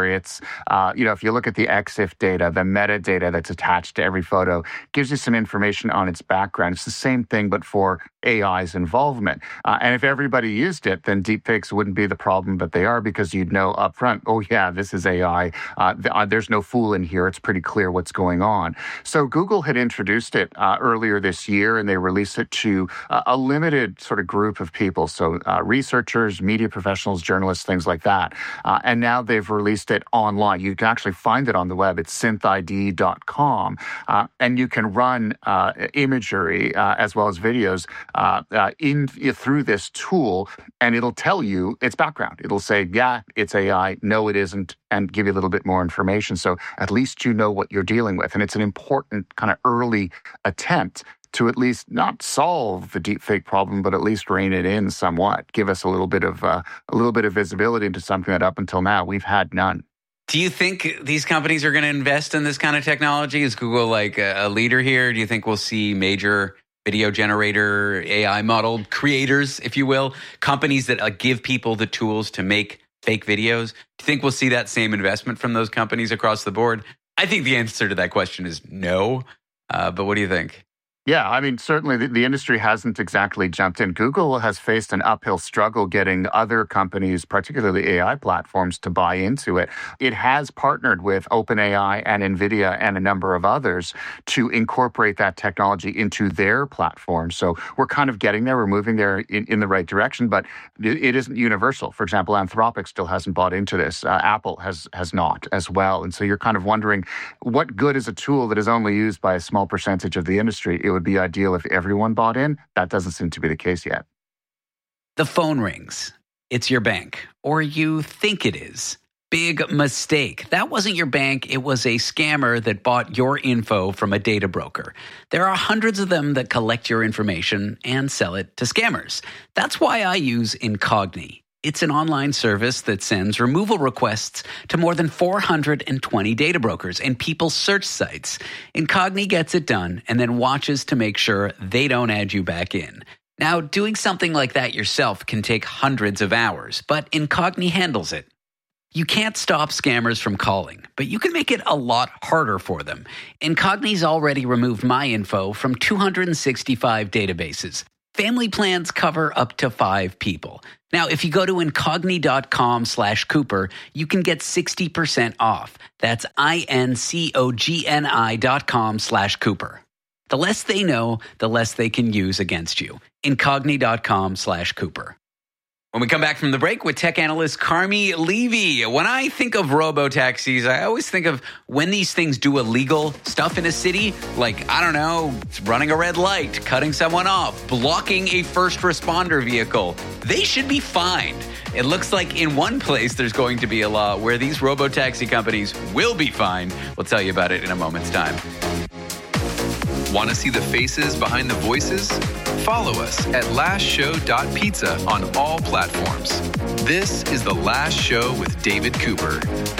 It's, if you look at the EXIF data, the metadata that's attached to every photo gives you some information on its background. It's the same thing, but for AI's involvement. And if everybody used it, then deepfakes wouldn't be the problem that they are, because you'd know upfront, oh yeah, this is AI. There's no fool in here. It's pretty clear what's going on. So Google had introduced it earlier this year, and they released it to a limited sort of group of people. So researchers, media professionals, journalists, things like that. And now they've released it online. You can actually find it on the web. It's synthid.com. And you can run imagery as well as videos through this tool, and it'll tell you its background. It'll say, yeah, it's AI, no, it isn't, and give you a little bit more information. So at least you know what you're dealing with. And it's an important kind of early attempt to at least not solve the deepfake problem, but at least rein it in somewhat. Give us a little bit of visibility into something that up until now we've had none. Do you think these companies are going to invest in this kind of technology? Is Google like a leader here? Do you think we'll see major video generator, AI model creators, if you will, companies that give people the tools to make fake videos? Do you think we'll see that same investment from those companies across the board? I think the answer to that question is no. But what do you think? Yeah, I mean, certainly the industry hasn't exactly jumped in. Google has faced an uphill struggle getting other companies, particularly AI platforms, to buy into it. It has partnered with OpenAI and NVIDIA and a number of others to incorporate that technology into their platform. So we're kind of getting there. We're moving there in the right direction, but it isn't universal. For example, Anthropic still hasn't bought into this. Apple has not as well. And so you're kind of wondering, what good is a tool that is only used by a small percentage of the industry? It would be ideal if everyone bought in. That doesn't seem to be the case yet. The phone rings. It's your bank, or you think it is. Big mistake. That wasn't your bank. It was a scammer that bought your info from a data broker. There are hundreds of them that collect your information and sell it to scammers. That's why I use Incogni. It's an online service that sends removal requests to more than 420 data brokers and people's search sites. Incogni gets it done and then watches to make sure they don't add you back in. Now, doing something like that yourself can take hundreds of hours, but Incogni handles it. You can't stop scammers from calling, but you can make it a lot harder for them. Incogni's already removed my info from 265 databases. Family plans cover up to 5 people. Now, if you go to incogni.com/Cooper, you can get 60% off. That's incogni.com/Cooper. The less they know, the less they can use against you. Incogni.com/Cooper. When we come back from the break with tech analyst Carmi Levy, when I think of robo-taxis, I always think of when these things do illegal stuff in a city, like, I don't know, running a red light, cutting someone off, blocking a first responder vehicle. They should be fined. It looks like in one place there's going to be a law where these robo-taxi companies will be fined. We'll tell you about it in a moment's time. Want to see the faces behind the voices? Follow us at lastshow.pizza on all platforms. This is The Last Show with David Cooper.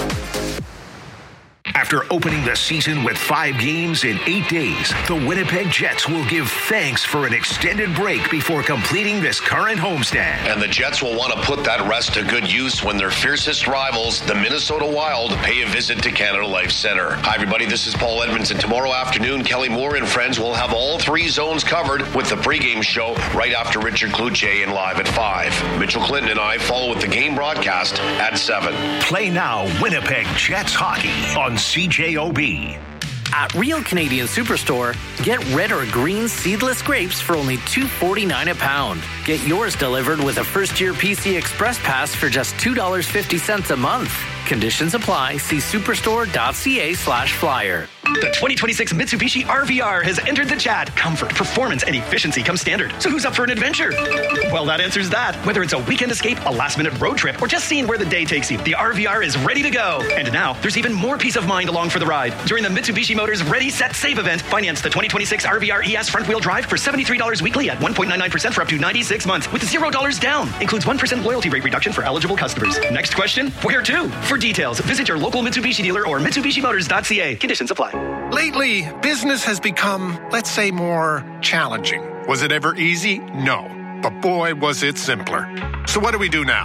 After opening the season with 5 games in 8 days, the Winnipeg Jets will give thanks for an extended break before completing this current homestand. And the Jets will want to put that rest to good use when their fiercest rivals, the Minnesota Wild, pay a visit to Canada Life Center. Hi, everybody. This is Paul Edmondson. Tomorrow afternoon, Kelly Moore and friends will have all 3 zones covered with the pregame show right after Richard Cloutier and live at 5. Mitchell Clinton and I follow with the game broadcast at 7. Play now Winnipeg Jets hockey on CJOB. At Real Canadian Superstore, get red or green seedless grapes for only $2.49 a pound. Get yours delivered with a first-year PC Express Pass for just $2.50 a month. Conditions apply. See superstore.ca/flyer. The 2026 Mitsubishi RVR has entered the chat. Comfort, performance, and efficiency come standard. So who's up for an adventure? Well, that answers that. Whether it's a weekend escape, a last-minute road trip, or just seeing where the day takes you, the RVR is ready to go. And now, there's even more peace of mind along for the ride. During the Mitsubishi Motors Ready, Set, Save event, finance the 2026 RVR ES front-wheel drive for $73 weekly at 1.99% for up to 96 months with $0 down. Includes 1% loyalty rate reduction for eligible customers. Next question, where to? For details, visit your local Mitsubishi dealer or MitsubishiMotors.ca. Conditions apply. Lately, business has become, let's say, more challenging. Was it ever easy? No. But boy, was it simpler. So what do we do now?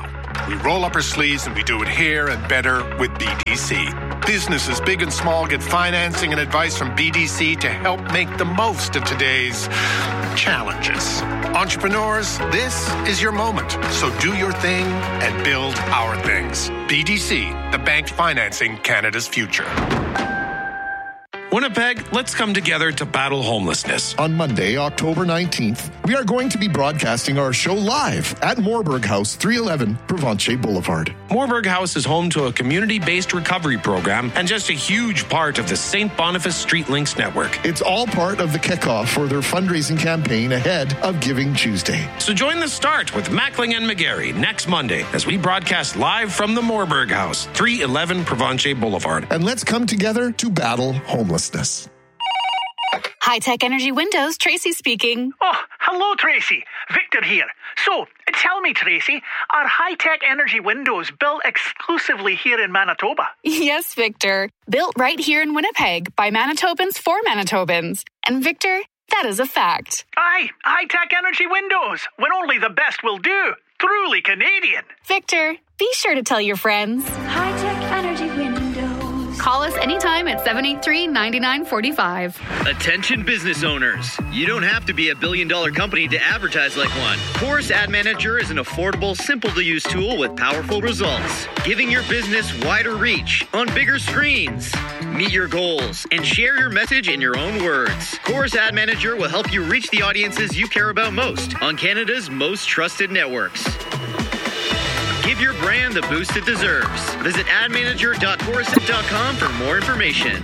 We roll up our sleeves and we do it here and better with BDC. Businesses big and small get financing and advice from BDC to help make the most of today's challenges. Entrepreneurs, this is your moment. So do your thing and build our things. BDC, the bank financing Canada's future. Winnipeg, let's come together to battle homelessness. On Monday, October 19th, we are going to be broadcasting our show live at Moorburg House, 311 Provencher Boulevard. Moorburg House is home to a community-based recovery program and just a huge part of the St. Boniface Street Links network. It's all part of the kickoff for their fundraising campaign ahead of Giving Tuesday. So join the start with Mackling and McGarry next Monday as we broadcast live from the Moorburg House, 311 Provencher Boulevard. And let's come together to battle homelessness. High-Tech Energy Windows, Tracy speaking. Oh, hello, Tracy. Victor here. So, tell me, Tracy, are High-Tech Energy Windows built exclusively here in Manitoba? Yes, Victor. Built right here in Winnipeg by Manitobans for Manitobans. And Victor, that is a fact. Aye, High-Tech Energy Windows, when only the best will do. Truly Canadian. Victor, be sure to tell your friends. High-Tech Energy Windows. Call us anytime at 783-9945. Attention business owners. You don't have to be a billion-dollar company to advertise like one. Chorus Ad Manager is an affordable, simple-to-use tool with powerful results, giving your business wider reach on bigger screens. Meet your goals and share your message in your own words. Chorus Ad Manager will help you reach the audiences you care about most on Canada's most trusted networks. Give your brand the boost it deserves. Visit admanager.chorus.com for more information.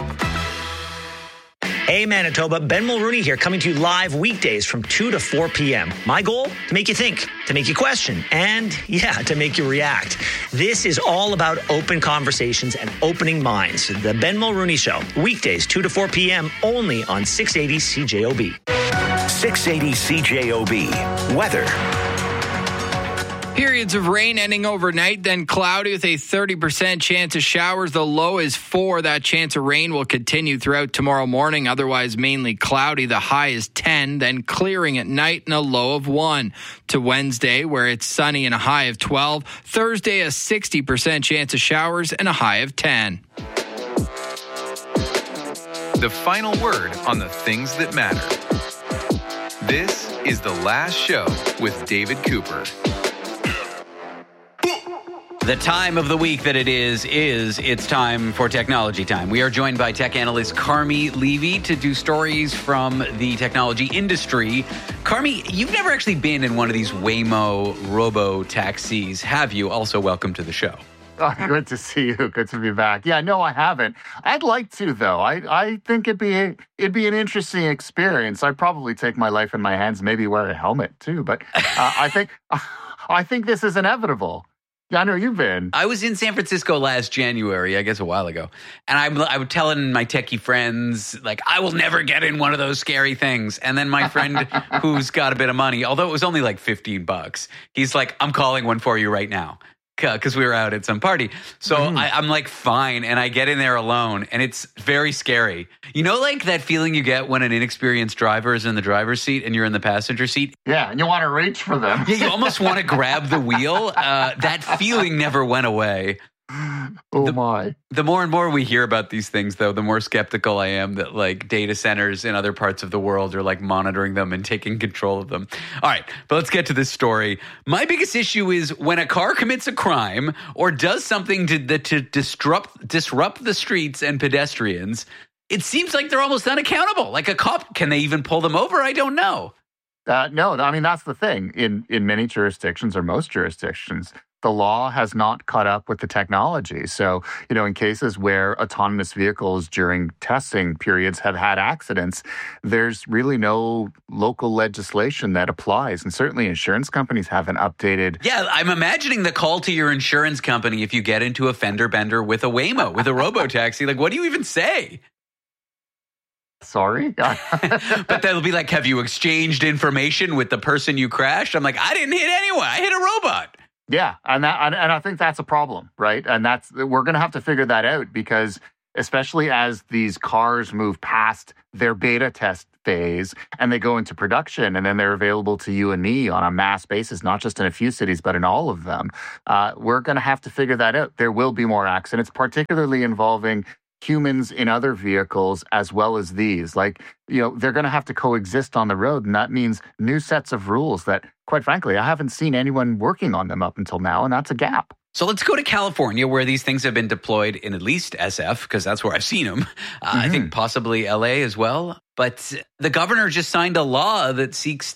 Hey Manitoba, Ben Mulrooney here, coming to you live weekdays from 2 to 4 p.m. My goal? To make you think, to make you question, and to make you react. This is all about open conversations and opening minds. The Ben Mulrooney Show, weekdays 2 to 4 p.m. only on 680 CJOB. 680 CJOB. Weather. Periods of rain ending overnight, then cloudy with a 30% chance of showers. The low is 4. That chance of rain will continue throughout tomorrow morning. Otherwise, mainly cloudy. The high is 10, then clearing at night and a low of 1. To Wednesday, where it's sunny and a high of 12. Thursday, a 60% chance of showers and a high of 10. The final word on the things that matter. This is The Last Show with David Cooper. The time of the week that it is it's time for Technology Time. We are joined by tech analyst Carmi Levy to do stories from the technology industry. Carmi, you've never actually been in one of these Waymo robo-taxis, have you? Also, welcome to the show. Oh, good to see you. Good to be back. Yeah, no, I haven't. I'd like to, though. I think it'd be an interesting experience. I'd probably take my life in my hands, maybe wear a helmet, too. But I think this is inevitable. Yeah, I know you've been. I was in San Francisco last January, I guess a while ago. And I was telling my techie friends, like, I will never get in one of those scary things. And then my friend who's got a bit of money, although it was only like $15, he's like, I'm calling one for you right now. Because we were out at some party. So I'm like, fine. And I get in there alone. And it's very scary. You know, like that feeling you get when an inexperienced driver is in the driver's seat and you're in the passenger seat? Yeah, and you want to reach for them. Yeah, you almost want to grab the wheel. That feeling never went away. My. The more and more we hear about these things, though, the more skeptical I am that like data centers in other parts of the world are like monitoring them and taking control of them. All right, but let's get to this story. My biggest issue is when a car commits a crime or does something to disrupt the streets and pedestrians, it seems like they're almost unaccountable. Like a cop, can they even pull them over? I don't know. No, I mean, that's the thing. In many jurisdictions or most jurisdictions, the law has not caught up with the technology. So, in cases where autonomous vehicles during testing periods have had accidents, there's really no local legislation that applies. And certainly insurance companies haven't updated. Yeah, I'm imagining the call to your insurance company if you get into a fender bender with a Waymo, with a robo-taxi. Like, what do you even say? Sorry? But they'll be like, have you exchanged information with the person you crashed? I'm like, I didn't hit anyone. I hit a robot. Yeah, and I think that's a problem, right? And we're going to have to figure that out because especially as these cars move past their beta test phase and they go into production and then they're available to you and me on a mass basis, not just in a few cities, but in all of them, we're going to have to figure that out. There will be more accidents, particularly involving humans in other vehicles as well as these. Like, they're going to have to coexist on the road. And that means new sets of rules that, quite frankly, I haven't seen anyone working on them up until now. And that's a gap. So let's go to California, where these things have been deployed in at least SF, because that's where I've seen them. I think possibly LA as well. But the governor just signed a law that seeks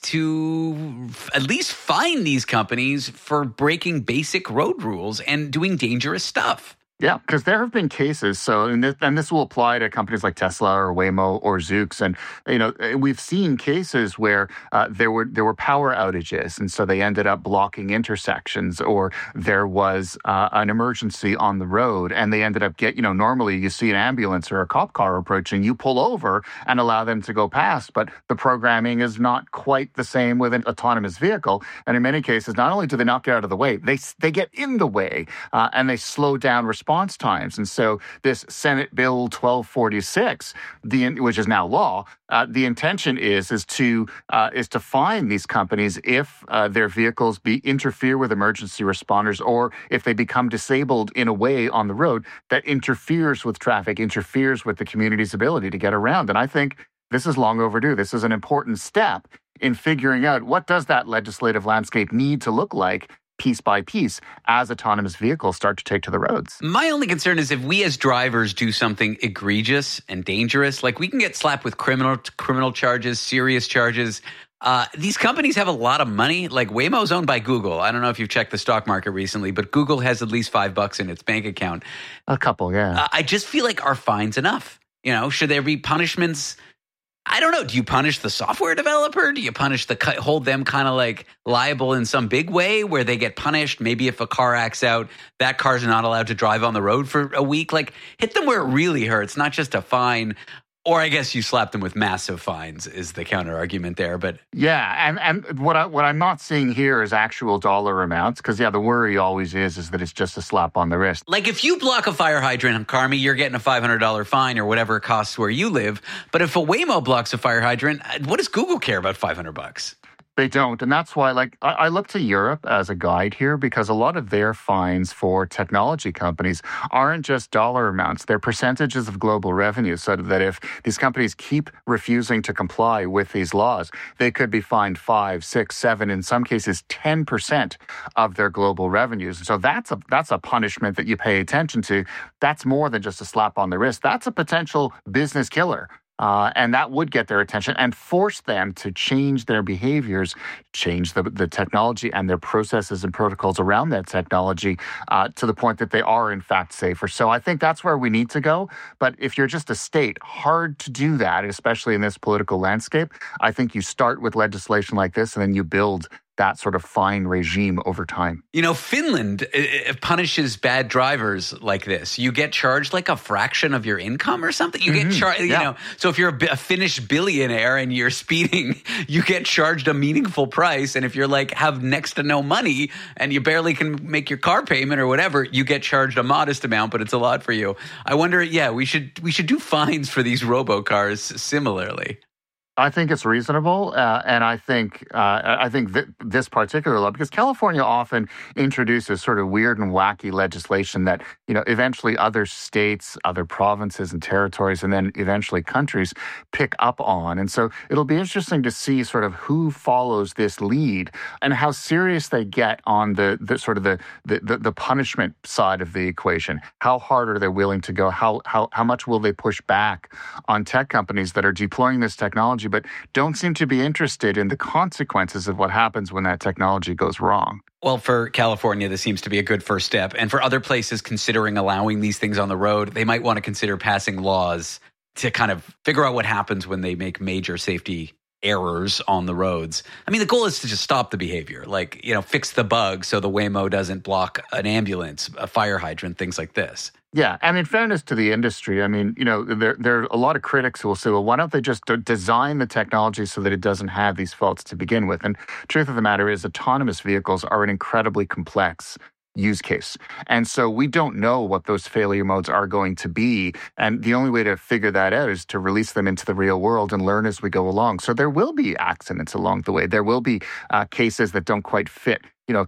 to at least fine these companies for breaking basic road rules and doing dangerous stuff. Yeah, because there have been cases. And this will apply to companies like Tesla or Waymo or Zoox. And, we've seen cases where there were power outages. And so they ended up blocking intersections, or there was an emergency on the road and they ended up normally you see an ambulance or a cop car approaching, you pull over and allow them to go past. But the programming is not quite the same with an autonomous vehicle. And in many cases, not only do they not get out of the way, they get in the way and they slow down response times. And so this Senate Bill 1246, which is now law, the intention is to fine these companies if their vehicles interfere with emergency responders, or if they become disabled in a way on the road that interferes with traffic, interferes with the community's ability to get around. And I think this is long overdue. This is an important step in figuring out what does that legislative landscape need to look like piece by piece as autonomous vehicles start to take to the roads. My only concern is if we as drivers do something egregious and dangerous, like we can get slapped with criminal charges, serious charges. These companies have a lot of money. Like Waymo's owned by Google. I don't know if you've checked the stock market recently, but Google has at least $5 in its bank account. A couple, yeah. I just feel like are fines enough? Should there be punishments? I don't know. Do you punish the software developer? Do you hold them kind of like liable in some big way where they get punished? Maybe if a car acts out, that car's not allowed to drive on the road for a week. Like hit them where it really hurts, not just a fine. Or I guess you slap them with massive fines is the counter argument there. But yeah, and what I'm not seeing here is actual dollar amounts, because the worry always is that it's just a slap on the wrist. Like if you block a fire hydrant, Carmi, you're getting a $500 fine or whatever it costs where you live. But if a Waymo blocks a fire hydrant, what does Google care about $500? They don't. And that's why, I look to Europe as a guide here, because a lot of their fines for technology companies aren't just dollar amounts. They're percentages of global revenue, so that if these companies keep refusing to comply with these laws, they could be fined 5, 6, 7, in some cases 10% of their global revenues. So that's a punishment that you pay attention to. That's more than just a slap on the wrist. That's a potential business killer. And that would get their attention and force them to change their behaviors, change the technology and their processes and protocols around that technology to the point that they are, in fact, safer. So I think that's where we need to go. But if you're just a state, hard to do that, especially in this political landscape. I think you start with legislation like this and then you build that sort of fine regime over time. Finland punishes bad drivers like this. You get charged like a fraction of your income or something. You get charged, so if you're a Finnish billionaire and you're speeding, you get charged a meaningful price. And if you're have next to no money and you barely can make your car payment or whatever, you get charged a modest amount, but it's a lot for you. I wonder, we should do fines for these robocars similarly. I think it's reasonable, and I think this particular law, because California often introduces sort of weird and wacky legislation that eventually other states, other provinces and territories, and then eventually countries pick up on. And so it'll be interesting to see sort of who follows this lead and how serious they get on the punishment side of the equation. How hard are they willing to go? How much will they push back on tech companies that are deploying this technology but don't seem to be interested in the consequences of what happens when that technology goes wrong? Well, for California, this seems to be a good first step. And for other places considering allowing these things on the road, they might want to consider passing laws to kind of figure out what happens when they make major safety errors on the roads. I mean, the goal is to just stop the behavior, fix the bug so the Waymo doesn't block an ambulance, a fire hydrant, things like this. Yeah, and in fairness to the industry, I mean, there are a lot of critics who will say, well, why don't they just design the technology so that it doesn't have these faults to begin with? And truth of the matter is autonomous vehicles are an incredibly complex use case. And so we don't know what those failure modes are going to be. And the only way to figure that out is to release them into the real world and learn as we go along. So there will be accidents along the way. There will be cases that don't quite fit.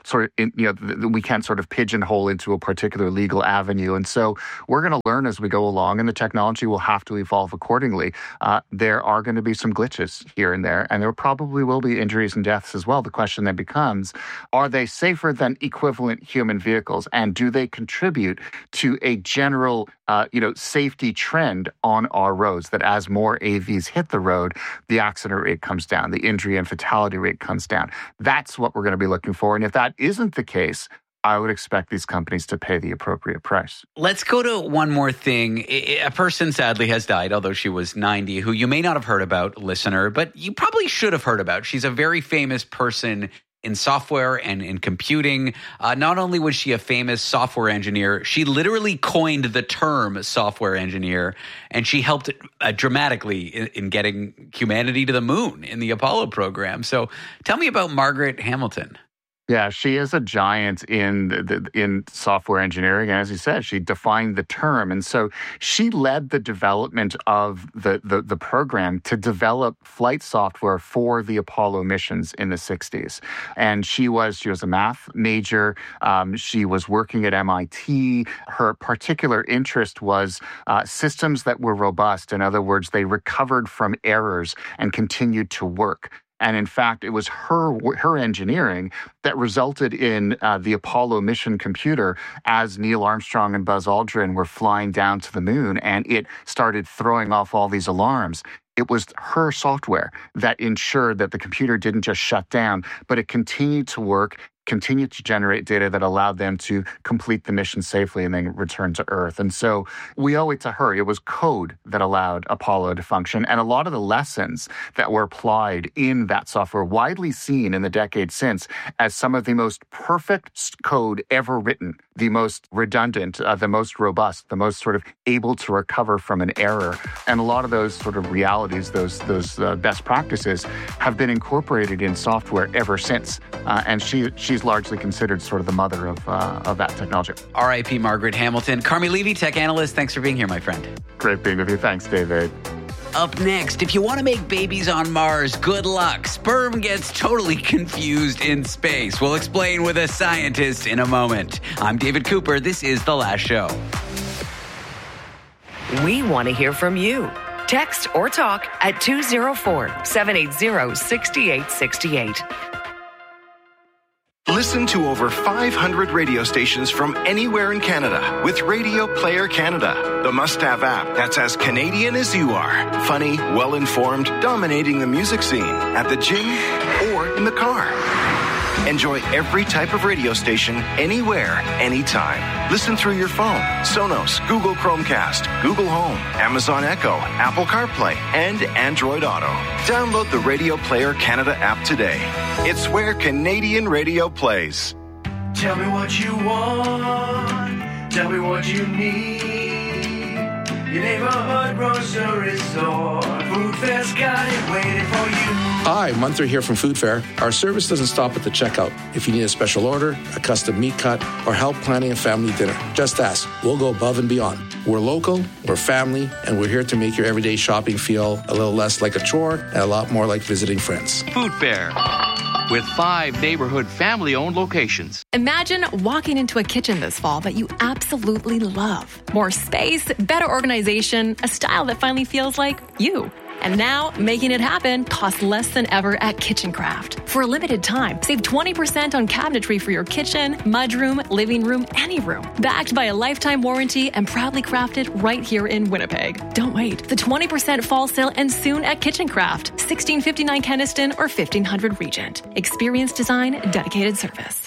We can't sort of pigeonhole into a particular legal avenue. And so we're going to learn as we go along, and the technology will have to evolve accordingly. There are going to be some glitches here and there, and there probably will be injuries and deaths as well. The question then becomes, are they safer than equivalent human vehicles? And do they contribute to a general safety trend on our roads, that as more AVs hit the road, the accident rate comes down, the injury and fatality rate comes down? That's what we're going to be looking for. And if that isn't the case, I would expect these companies to pay the appropriate price. Let's go to one more thing. A person sadly has died, although she was 90, who you may not have heard about, listener, but you probably should have heard about. She's a very famous person in software and in computing. Not only was she a famous software engineer, she literally coined the term software engineer, and she helped dramatically in getting humanity to the moon in the Apollo program. So tell me about Margaret Hamilton. Yeah, she is a giant in software engineering. And as you said, she defined the term. And so she led the development of the program to develop flight software for the Apollo missions in the 60s. And she was a math major. She was working at MIT. Her particular interest was systems that were robust. In other words, they recovered from errors and continued to work. And in fact, it was her engineering that resulted in the Apollo mission computer as Neil Armstrong and Buzz Aldrin were flying down to the moon, and it started throwing off all these alarms. It was her software that ensured that the computer didn't just shut down, but it continued to work, continued to generate data that allowed them to complete the mission safely and then return to Earth. And so we owe it to her. It was code that allowed Apollo to function. And a lot of the lessons that were applied in that software, widely seen in the decades since as some of the most perfect code ever written, the most redundant, the most robust, the most sort of able to recover from an error. And a lot of those sort of realities, those best practices have been incorporated in software ever since. And she's largely considered sort of the mother of that technology. R.I.P. Margaret Hamilton. Carmi Levy, tech analyst, thanks for being here, my friend. Great being with you. Thanks, David. Up next, if you want to make babies on Mars, good luck. Sperm gets totally confused in space. We'll explain with a scientist in a moment. I'm David Cooper. This is The Last Show. We want to hear from you. Text or talk at 204-780-6868. Listen to over 500 radio stations from anywhere in Canada with Radio Player Canada, the must-have app that's as Canadian as you are. Funny, well-informed, dominating the music scene at the gym or in the car. Enjoy every type of radio station, anywhere, anytime. Listen through your phone, Sonos, Google Chromecast, Google Home, Amazon Echo, Apple CarPlay, and Android Auto. Download the Radio Player Canada app today. It's where Canadian radio plays. Tell me what you want. Tell me what you need. Your neighborhood grocery store. Food Fair's got it waiting for you. Hi, Munther here from Food Fair. Our service doesn't stop at the checkout. If you need a special order, a custom meat cut, or help planning a family dinner, just ask. We'll go above and beyond. We're local, we're family, and we're here to make your everyday shopping feel a little less like a chore and a lot more like visiting friends. Food Fair, with 5 neighborhood family-owned locations. Imagine walking into a kitchen this fall that you absolutely love. More space, better organization, a style that finally feels like you. And now, making it happen costs less than ever at KitchenCraft. For a limited time, save 20% on cabinetry for your kitchen, mudroom, living room, any room. Backed by a lifetime warranty and proudly crafted right here in Winnipeg. Don't wait. The 20% fall sale ends soon at KitchenCraft, 1659 Kenniston or 1500 Regent. Experience design, dedicated service.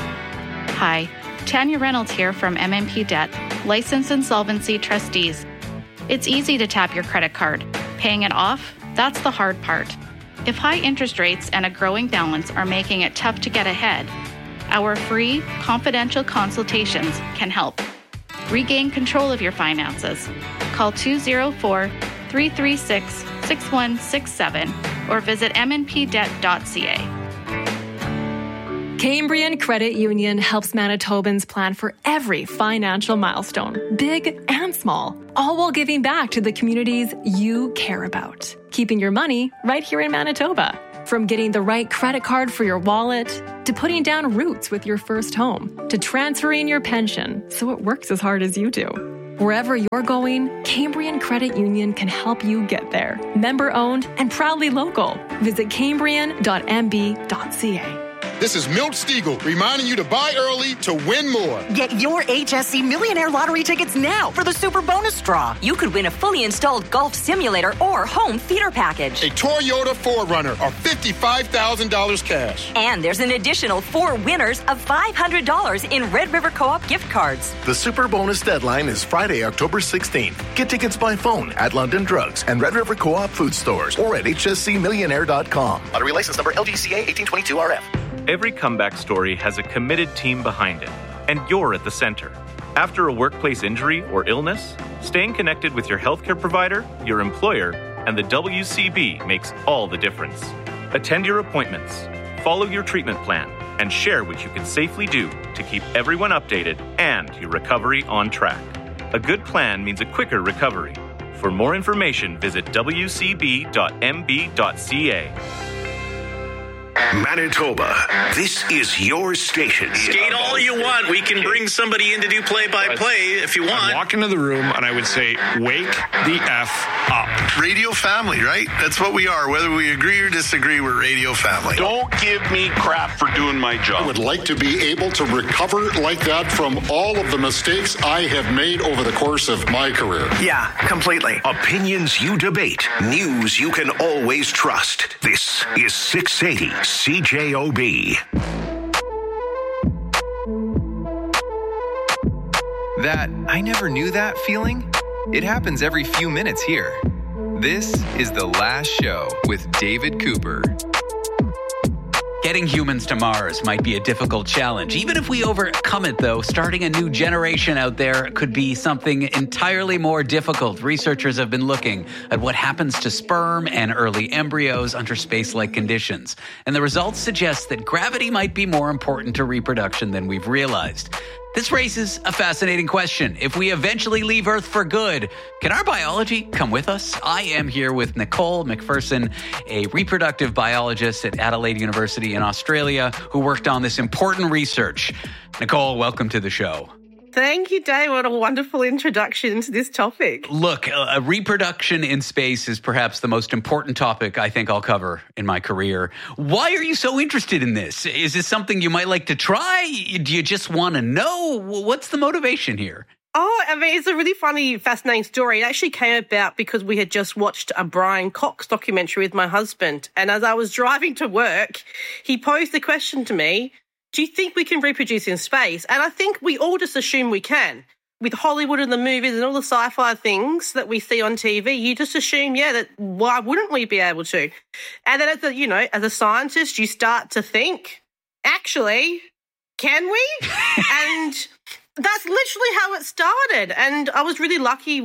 Hi, Tanya Reynolds here from MMP Debt, Licensed Insolvency Trustees. It's easy to tap your credit card. Paying it off, that's the hard part. If high interest rates and a growing balance are making it tough to get ahead, our free, confidential consultations can help. Regain control of your finances. Call 204-336-6167 or visit mnpdebt.ca. Cambrian Credit Union helps Manitobans plan for every financial milestone, big and small, all while giving back to the communities you care about, keeping your money right here in Manitoba. From getting the right credit card for your wallet, to putting down roots with your first home, to transferring your pension so it works as hard as you do. Wherever you're going, Cambrian Credit Union can help you get there. Member-owned and proudly local. Visit cambrian.mb.ca. This is Milt Stiegel reminding you to buy early to win more. Get your HSC Millionaire Lottery tickets now for the Super Bonus Draw. You could win a fully installed golf simulator or home theater package. A Toyota 4Runner or $55,000 cash. And there's an additional 4 winners of $500 in Red River Co-op gift cards. The Super Bonus deadline is Friday, October 16th. Get tickets by phone at London Drugs and Red River Co-op food stores or at hscmillionaire.com. Lottery license number LGCA 1822RF. Every comeback story has a committed team behind it, and you're at the center. After a workplace injury or illness, staying connected with your healthcare provider, your employer, and the WCB makes all the difference. Attend your appointments, follow your treatment plan, and share what you can safely do to keep everyone updated and your recovery on track. A good plan means a quicker recovery. For more information, visit wcb.mb.ca. Manitoba, this is your station. Skate all you want. We can bring somebody in to do play-by-play if you want. I'd walk into the room and I would say, wake the F up. Radio family, right? That's what we are. Whether we agree or disagree, we're radio family. Don't give me crap for doing my job. I would like to be able to recover like that from all of the mistakes I have made over the course of my career. Yeah, completely. Opinions you debate. News you can always trust. This is 680 CJOB. That I never knew that feeling? It happens every few minutes here. This is The Last Show with David Cooper. Getting humans to Mars might be a difficult challenge. Even if we overcome it, though, starting a new generation out there could be something entirely more difficult. Researchers have been looking at what happens to sperm and early embryos under space-like conditions. And the results suggest that gravity might be more important to reproduction than we've realized. This raises a fascinating question. If we eventually leave Earth for good, can our biology come with us? I am here with Nicole McPherson, a reproductive biologist at Adelaide University in Australia, who worked on this important research. Nicole, welcome to the show. Thank you, Dave. What a wonderful introduction to this topic. Look, reproduction in space is perhaps the most important topic I think I'll cover in my career. Why are you so interested in this? Is this something you might like to try? Do you just want to know? What's the motivation here? Oh, I mean, it's a really funny, fascinating story. It actually came about because we had just watched a Brian Cox documentary with my husband. And as I was driving to work, he posed the question to me, do you think we can reproduce in space? And I think we all just assume we can. With Hollywood and the movies and all the sci-fi things that we see on TV, you just assume, that why wouldn't we be able to? And then as a scientist, you start to think, actually, can we? And that's literally how it started. And I was really lucky.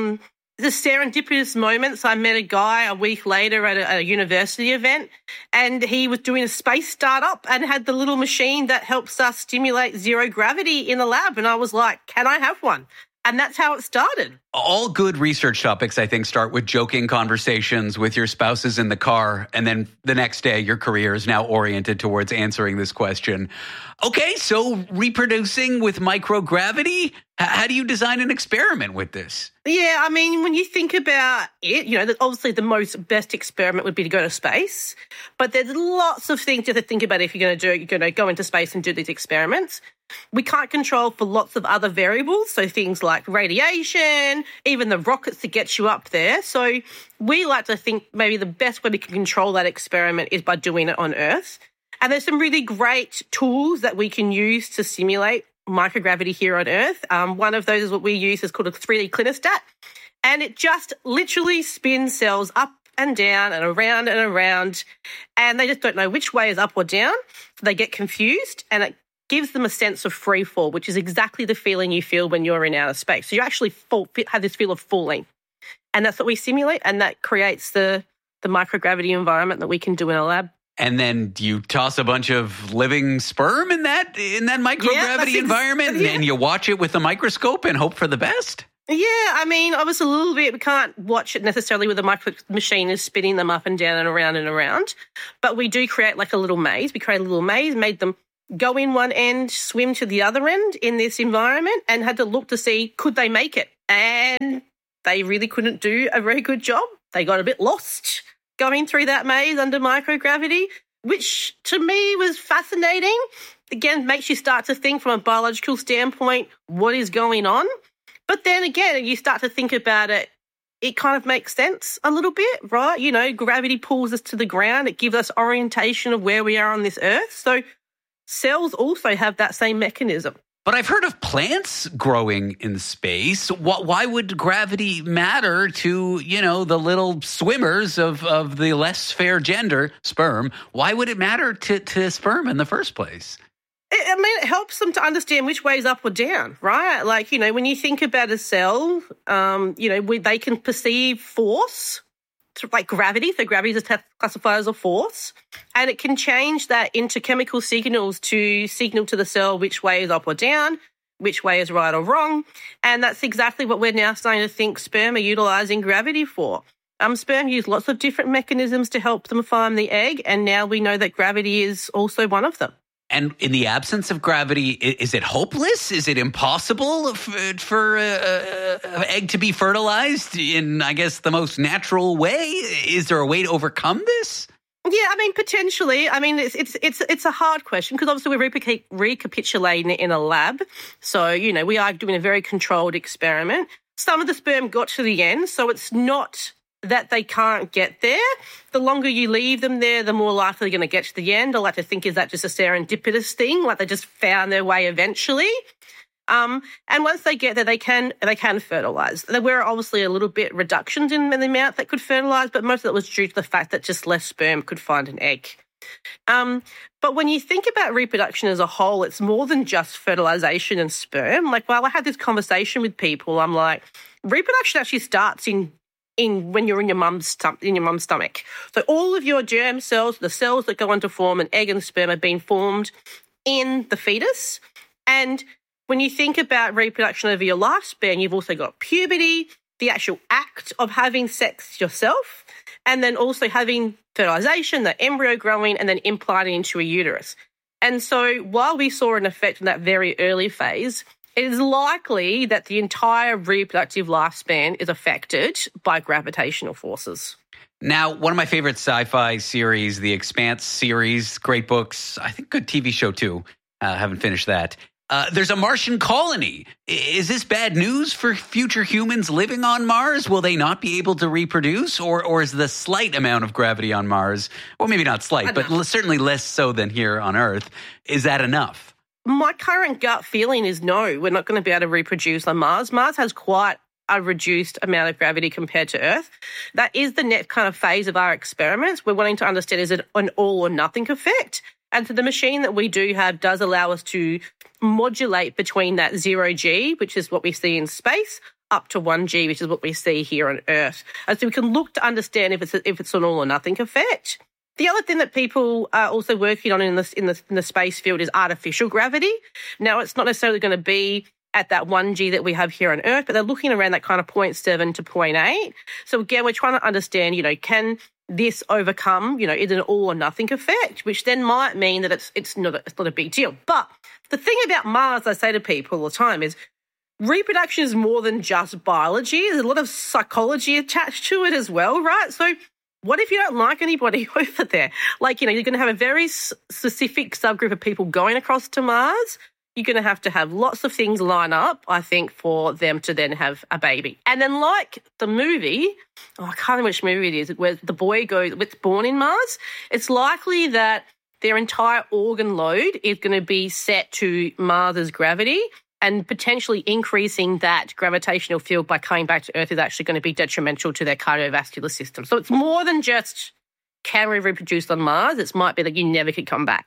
The serendipitous moments, I met a guy a week later at a university event, and he was doing a space startup and had the little machine that helps us stimulate zero gravity in the lab. And I was like, can I have one? And that's how it started. All good research topics, I think, start with joking conversations with your spouses in the car. And then the next day, your career is now oriented towards answering this question. Okay, so reproducing with microgravity? How do you design an experiment with this? Yeah, I mean, when you think about it, obviously the best experiment would be to go to space. But there's lots of things you have to think about if you're going to go into space and do these experiments. We can't control for lots of other variables, so things like radiation, even the rockets that get you up there. So we like to think maybe the best way we can control that experiment is by doing it on Earth. And there's some really great tools that we can use to simulate microgravity here on Earth. One of those is what we use is called a 3D clinostat. And it just literally spins cells up and down and around and around. And they just don't know which way is up or down. So they get confused, and it gives them a sense of free fall, which is exactly the feeling you feel when you're in outer space. So you actually have this feel of falling. And that's what we simulate, and that creates the microgravity environment that we can do in a lab. And then you toss a bunch of living sperm in that microgravity environment, and you watch it with a microscope and hope for the best? Yeah, I mean, obviously a little bit. We can't watch it necessarily with a micro machine is spinning them up and down and around. But we do create like a little maze. We create a little maze, made them go in one end, swim to the other end in this environment, and had to look to see, could they make it? And they really couldn't do a very good job. They got a bit lost going through that maze under microgravity, which to me was fascinating. Again, makes you start to think from a biological standpoint, what is going on? But then again, you start to think about it, it kind of makes sense a little bit, right? You know, gravity pulls us to the ground. It gives us orientation of where we are on this earth. So cells also have that same mechanism. But I've heard of plants growing in space. Why would gravity matter to, the little swimmers of the less fair gender, sperm? Why would it matter to sperm in the first place? It helps them to understand which way is up or down, right? Like, when you think about a cell, they can perceive force, like gravity. So gravity is classified as a force. And it can change that into chemical signals to signal to the cell which way is up or down, which way is right or wrong. And that's exactly what we're now starting to think sperm are utilising gravity for. Sperm use lots of different mechanisms to help them find the egg, and now we know that gravity is also one of them. And in the absence of gravity, is it hopeless? Is it impossible for an egg to be fertilized in, I guess, the most natural way? Is there a way to overcome this? Yeah, I mean, potentially. I mean, it's a hard question because obviously we're recapitulating it in a lab. So, we are doing a very controlled experiment. Some of the sperm got to the end, so it's not that they can't get there. The longer you leave them there, the more likely they're going to get to the end. I like to think, is that just a serendipitous thing? Like they just found their way eventually. And once they get there, they can fertilise. There were obviously a little bit reductions in the amount that could fertilise, but most of it was due to the fact that just less sperm could find an egg. But when you think about reproduction as a whole, it's more than just fertilisation and sperm. Like, while I had this conversation with people, I'm like, reproduction actually starts in when you're in your mum's stomach. So all of your germ cells, the cells that go on to form an egg and sperm, have been formed in the fetus. And when you think about reproduction over your lifespan, you've also got puberty, the actual act of having sex yourself, and then also having fertilization, the embryo growing, and then implanting into a uterus. And so while we saw an effect in that very early phase, it is likely that the entire reproductive lifespan is affected by gravitational forces. Now, one of my favorite sci-fi series, The Expanse series, great books, I think good TV show too. Haven't finished that. There's a Martian colony. Is this bad news for future humans living on Mars? Will they not be able to reproduce? Or is the slight amount of gravity on Mars, or maybe not slight, but certainly less so than here on Earth, is that enough? My current gut feeling is no, we're not going to be able to reproduce on Mars. Mars has quite a reduced amount of gravity compared to Earth. That is the next kind of phase of our experiments. We're wanting to understand, is it an all or nothing effect? And so the machine that we do have does allow us to modulate between that 0G, which is what we see in space, up to 1G, which is what we see here on Earth. And so we can look to understand if it's an all or nothing effect. The other thing that people are also working on in the space field is artificial gravity. Now, it's not necessarily going to be at that 1G that we have here on Earth, but they're looking around that kind of 0.7 to 0.8. So again, we're trying to understand, can this overcome, is it an all or nothing effect, which then might mean that it's not a big deal. But the thing about Mars, I say to people all the time, is reproduction is more than just biology. There's a lot of psychology attached to it as well, right? So what if you don't like anybody over there? Like, you're going to have a very specific subgroup of people going across to Mars. You're going to have lots of things line up, I think, for them to then have a baby. And then like the movie, I can't remember which movie it is, where the boy gets born in Mars, it's likely that their entire organ load is going to be set to Mars's gravity, and potentially increasing that gravitational field by coming back to Earth is actually going to be detrimental to their cardiovascular system. So it's more than just can we reproduce on Mars. It might be that you never could come back.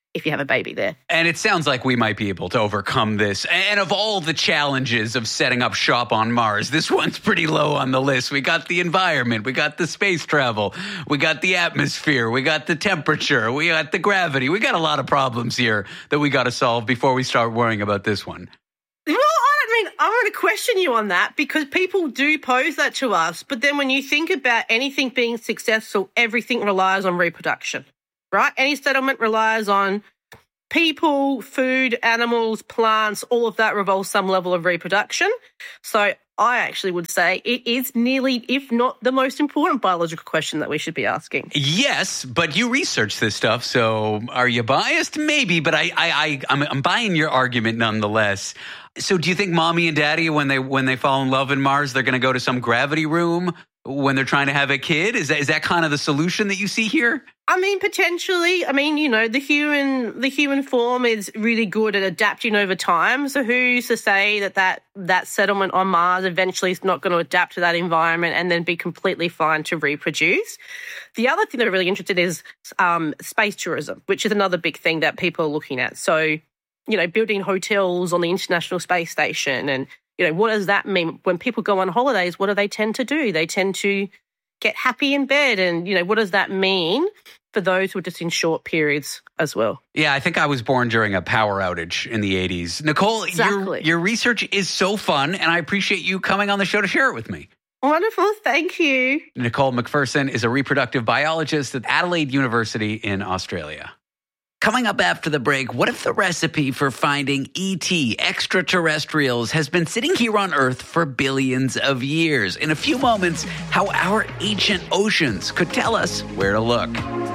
if you have a baby there. And it sounds like we might be able to overcome this. And of all the challenges of setting up shop on Mars, this one's pretty low on the list. We got the environment, we got the space travel, we got the atmosphere, we got the temperature, we got the gravity. We got a lot of problems here that we got to solve before we start worrying about this one. Well, I'm going to question you on that because people do pose that to us. But then when you think about anything being successful, everything relies on reproduction, right? Any settlement relies on people, food, animals, plants, all of that revolves some level of reproduction. So I actually would say it is nearly, if not the most important biological question that we should be asking. Yes, but you research this stuff, so are you biased? Maybe, but I'm buying your argument nonetheless. So do you think mommy and daddy, when they fall in love in Mars, they're going to go to some gravity room when they're trying to have a kid? Is that kind of the solution that you see here? I mean, potentially. I mean, you know, the human form is really good at adapting over time. So who's to say that settlement on Mars eventually is not going to adapt to that environment and then be completely fine to reproduce? The other thing that I'm really interested in is space tourism, which is another big thing that people are looking at. So, you know, building hotels on the International Space Station and, you know, what does that mean? When people go on holidays, what do they tend to do? They tend to get happy in bed. And, you know, what does that mean for those who are just in short periods as well? Yeah, I think I was born during a power outage in the 80s. Nicole, exactly. Your research is so fun, and I appreciate you coming on the show to share it with me. Wonderful. Thank you. Nicole McPherson is a reproductive biologist at Adelaide University in Australia. Coming up after the break, what if the recipe for finding ET, extraterrestrials, has been sitting here on Earth for billions of years? In a few moments, how our ancient oceans could tell us where to look.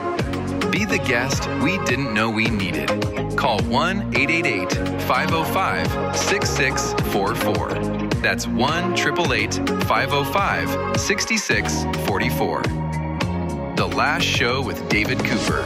Be the guest we didn't know we needed. Call 1-888-505-6644. That's 1-888-505-6644. The Last Show with David Cooper.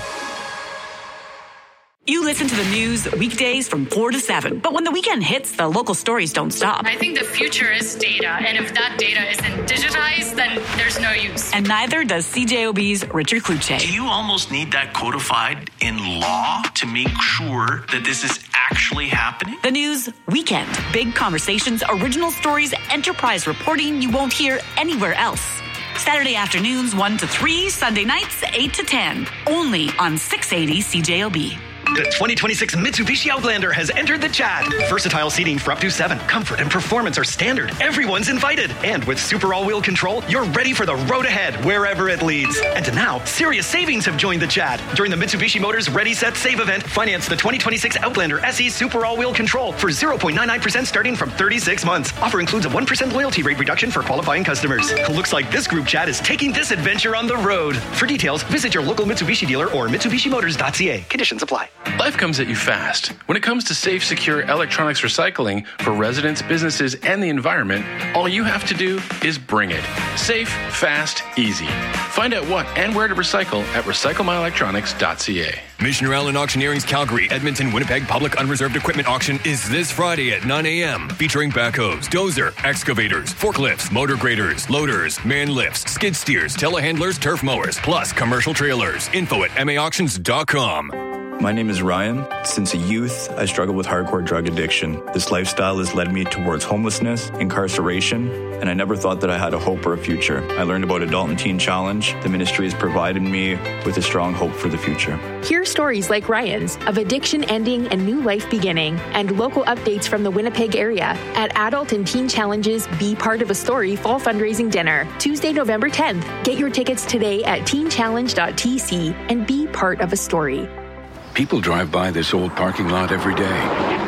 You listen to the news weekdays from 4 to 7, but when the weekend hits, the local stories don't stop. I think the future is data, and if that data isn't digitized, then there's no use. And neither does CJOB's Richard Kluche. Do you almost need that codified in law to make sure that this is actually happening? The news weekend. Big conversations, original stories, enterprise reporting you won't hear anywhere else. Saturday afternoons 1 to 3, Sunday nights 8 to 10. Only on 680 CJOB. The 2026 Mitsubishi Outlander has entered the chat. Versatile seating for up to 7. Comfort and performance are standard. Everyone's invited. And with super all-wheel control, you're ready for the road ahead, wherever it leads. And now, serious savings have joined the chat. During the Mitsubishi Motors Ready, Set, Save event, finance the 2026 Outlander SE Super All-Wheel Control for 0.99% starting from 36 months. Offer includes a 1% loyalty rate reduction for qualifying customers. Looks like this group chat is taking this adventure on the road. For details, visit your local Mitsubishi dealer or MitsubishiMotors.ca. Conditions apply. Life comes at you fast. When it comes to safe, secure electronics recycling for residents, businesses, and the environment, all you have to do is bring it. Safe, fast, easy. Find out what and where to recycle at recyclemyelectronics.ca. Missioner Allen Auctioneering's Calgary, Edmonton, Winnipeg Public Unreserved Equipment Auction is this Friday at 9 a.m. featuring backhoes, dozer, excavators, forklifts, motor graders, loaders, man lifts, skid steers, telehandlers, turf mowers, plus commercial trailers. Info at maauctions.com. My name is Ryan. Since a youth, I struggled with hardcore drug addiction. This lifestyle has led me towards homelessness, incarceration, and I never thought that I had a hope or a future. I learned about Adult and Teen Challenge. The ministry has provided me with a strong hope for the future. Hear stories like Ryan's of addiction ending and new life beginning, and local updates from the Winnipeg area at Adult and Teen Challenge's Be Part of a Story Fall Fundraising Dinner, Tuesday, November 10th. Get your tickets today at teenchallenge.tc and be part of a story. People drive by this old parking lot every day.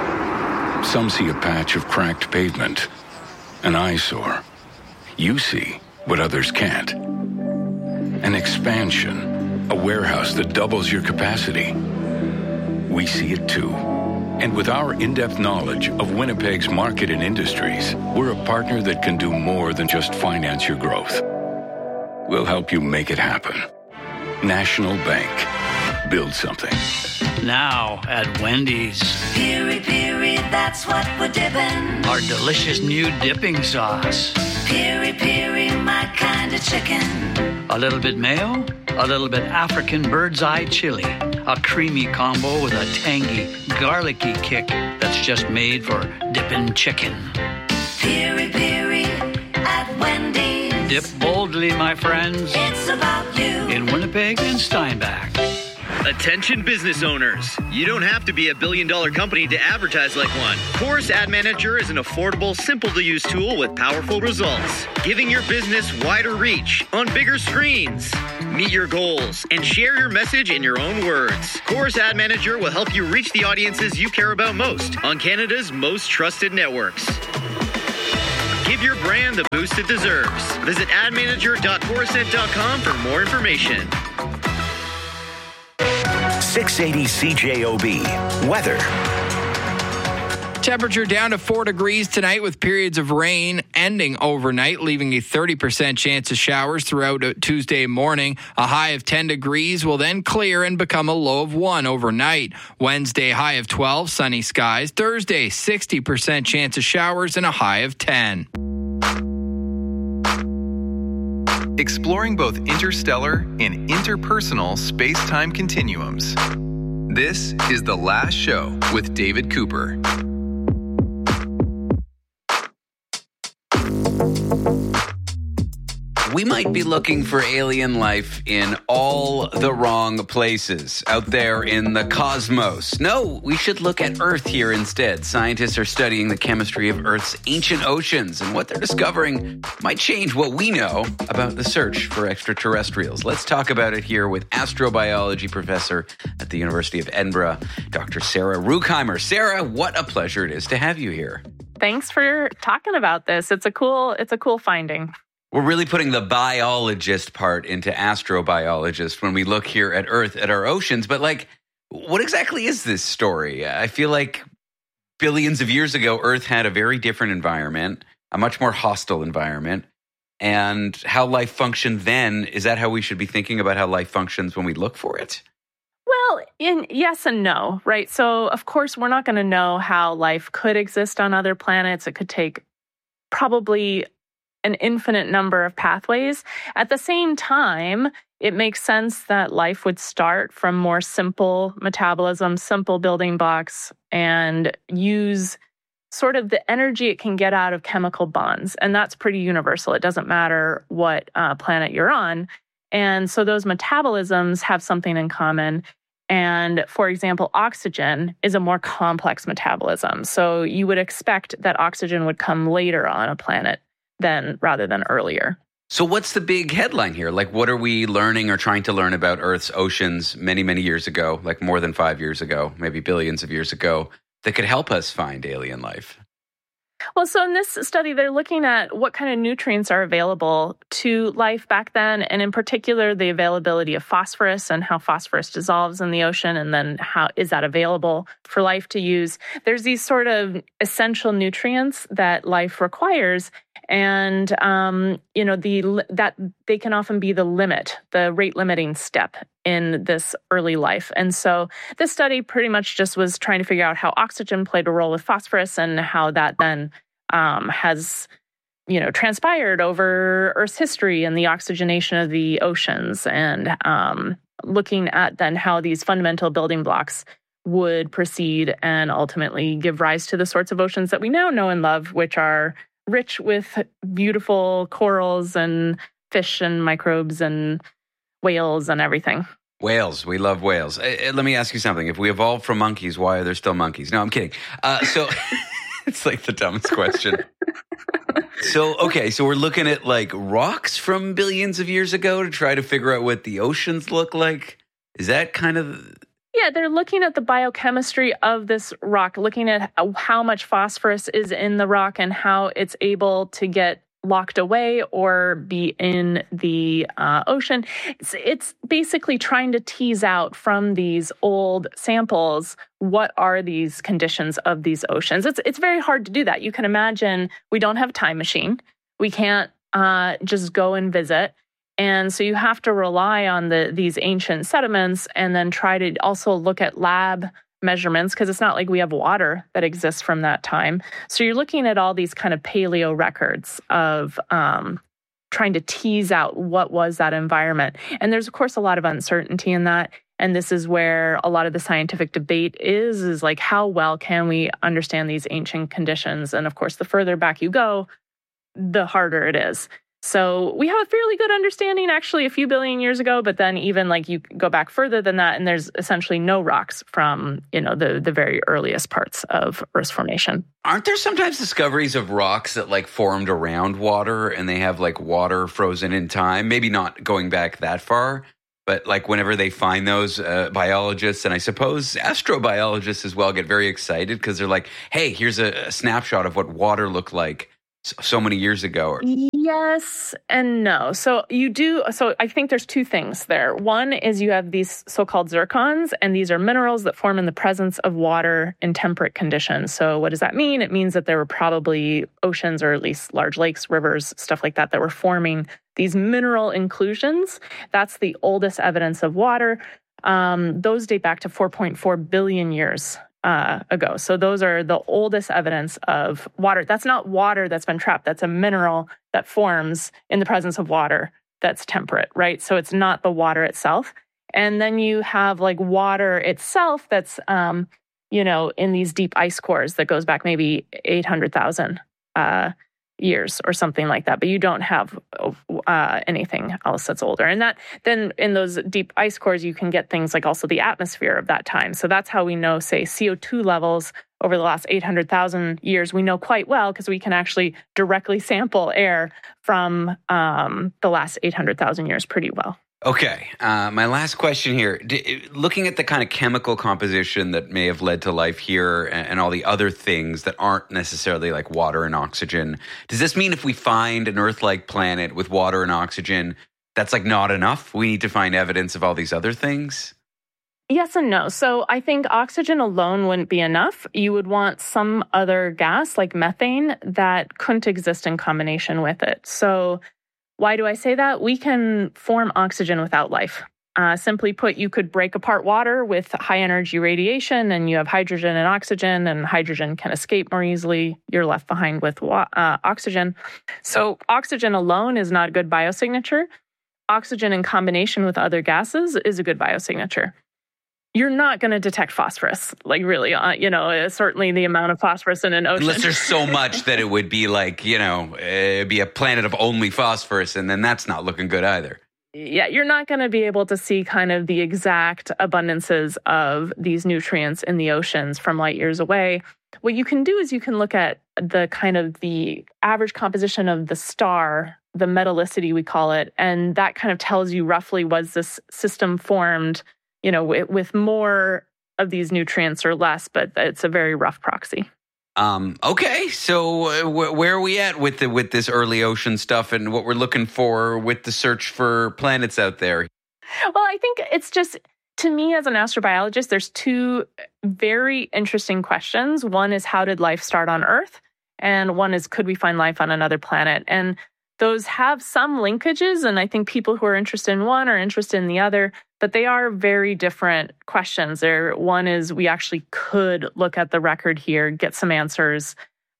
Some see a patch of cracked pavement, an eyesore. You see what others can't. An expansion, a warehouse that doubles your capacity. We see it too. And with our in-depth knowledge of Winnipeg's market and industries, we're a partner that can do more than just finance your growth. We'll help you make it happen. National Bank. Build something. Now at Wendy's. Piri Piri, that's what we're dipping. Our delicious new dipping sauce. Piri Piri, my kind of chicken. A little bit mayo, a little bit African bird's eye chili, A creamy combo with a tangy, garlicky kick that's just made for dipping chicken. Piri Piri at Wendy's. Dip boldly, my friends. It's about you. In Winnipeg and Steinbach. Attention business owners. You don't have to be a billion-dollar company to advertise like one. Chorus Ad Manager is an affordable, simple-to-use tool with powerful results, giving your business wider reach on bigger screens. Meet your goals and share your message in your own words. Chorus Ad Manager will help you reach the audiences you care about most on Canada's most trusted networks. Give your brand the boost it deserves. Visit admanager.chorusnet.com for more information. 680 CJOB. Weather. Temperature down to 4 degrees tonight with periods of rain ending overnight, leaving a 30% chance of showers throughout Tuesday morning. A high of 10 degrees will then clear and become a low of 1 overnight. Wednesday, high of 12, sunny skies. Thursday, 60% chance of showers and a high of 10. Exploring both interstellar and interpersonal space-time continuums. This is The Last Show with David Cooper. We might be looking for alien life in all the wrong places out there in the cosmos. No, we should look at Earth here instead. Scientists are studying the chemistry of Earth's ancient oceans, and what they're discovering might change what we know about the search for extraterrestrials. Let's talk about it here with astrobiology professor at the University of Edinburgh, Dr. Sarah Ruckheimer. Sarah, what a pleasure it is to have you here. Thanks for talking about this. It's a cool finding. We're really putting the biologist part into astrobiologist when we look here at Earth, at our oceans. But what exactly is this story? I feel like billions of years ago, Earth had a very different environment, a much more hostile environment. And how life functioned then, is that how we should be thinking about how life functions when we look for it? Well, yes and no, right? So, of course, we're not going to know how life could exist on other planets. It could take probably an infinite number of pathways. At the same time, it makes sense that life would start from more simple metabolism, simple building blocks, and use sort of the energy it can get out of chemical bonds. And that's pretty universal. It doesn't matter what planet you're on. And so those metabolisms have something in common. And for example, oxygen is a more complex metabolism. So you would expect that oxygen would come later on a planet rather than earlier. So what's the big headline here? What are we learning or trying to learn about Earth's oceans many, many years ago, more than 5 years ago, maybe billions of years ago, that could help us find alien life? Well, so in this study, they're looking at what kind of nutrients are available to life back then, and in particular, the availability of phosphorus and how phosphorus dissolves in the ocean, and then how is that available for life to use. There's these sort of essential nutrients that life requires, and that they can often be the rate limiting step in this early life. And so this study pretty much just was trying to figure out how oxygen played a role with phosphorus and how that then has transpired over Earth's history and the oxygenation of the oceans, and looking at then how these fundamental building blocks would proceed and ultimately give rise to the sorts of oceans that we now know and love, which are rich with beautiful corals and fish and microbes and whales and everything. Whales. We love whales. Let me ask you something. If we evolved from monkeys, why are there still monkeys? No, I'm kidding. So it's the dumbest question. So we're looking at rocks from billions of years ago to try to figure out what the oceans look like. Is that kind of... Yeah, they're looking at the biochemistry of this rock, looking at how much phosphorus is in the rock and how it's able to get locked away or be in the ocean. It's basically trying to tease out from these old samples what are these conditions of these oceans. It's very hard to do that. You can imagine we don't have a time machine. We can't just go and visit. And so you have to rely on these ancient sediments and then try to also look at lab measurements, because it's not like we have water that exists from that time. So you're looking at all these kind of paleo records of trying to tease out what was that environment. And there's, of course, a lot of uncertainty in that. And this is where a lot of the scientific debate is like, how well can we understand these ancient conditions? And of course, the further back you go, the harder it is. So we have a fairly good understanding actually a few billion years ago, but then even like you go back further than that, and there's essentially no rocks from, the very earliest parts of Earth's formation. Aren't there sometimes discoveries of rocks that like formed around water and they have like water frozen in time? Maybe not going back that far, but like whenever they find those, biologists and I suppose astrobiologists as well get very excited because they're like, hey, here's a snapshot of what water looked like so many years ago. Yes and no. So I think there's two things there. One is you have these so-called zircons, and these are minerals that form in the presence of water in temperate conditions. So what does that mean? It means that there were probably oceans or at least large lakes, rivers, stuff like that were forming these mineral inclusions. That's the oldest evidence of water. Those date back to 4.4 billion years ago. So those are the oldest evidence of water. That's not water that's been trapped. That's a mineral that forms in the presence of water that's temperate, right? So it's not the water itself. And then you have like water itself that's, in these deep ice cores that goes back maybe 800,000 years or something like that, but you don't have anything else that's older. And that then in those deep ice cores, you can get things like also the atmosphere of that time. So that's how we know, say, CO2 levels over the last 800,000 years, we know quite well because we can actually directly sample air from the last 800,000 years pretty well. Okay. My last question here. Looking at the kind of chemical composition that may have led to life here and all the other things that aren't necessarily like water and oxygen, does this mean if we find an Earth-like planet with water and oxygen, that's like not enough? We need to find evidence of all these other things? Yes and no. So I think oxygen alone wouldn't be enough. You would want some other gas like methane that couldn't exist in combination with it. So why do I say that? We can form oxygen without life. Simply put, you could break apart water with high energy radiation and you have hydrogen and hydrogen can escape more easily. You're left behind with oxygen. So oxygen alone is not a good biosignature. Oxygen in combination with other gases is a good biosignature. You're not going to detect phosphorus, like really, certainly the amount of phosphorus in an ocean. Unless there's so much that it would be like, it'd be a planet of only phosphorus, and then that's not looking good either. Yeah, you're not going to be able to see kind of the exact abundances of these nutrients in the oceans from light years away. What you can do is you can look at the kind of the average composition of the star, the metallicity we call it, and that kind of tells you roughly was this system formed with more of these nutrients or less, but it's a very rough proxy. Okay, so where are we at with this early ocean stuff and what we're looking for with the search for planets out there? Well, I think it's just, to me as an astrobiologist, there's two very interesting questions. One is, how did life start on Earth? And one is, could we find life on another planet? And those have some linkages, and I think people who are interested in one are interested in the other, but they are very different questions. One is, we actually could look at the record here, get some answers.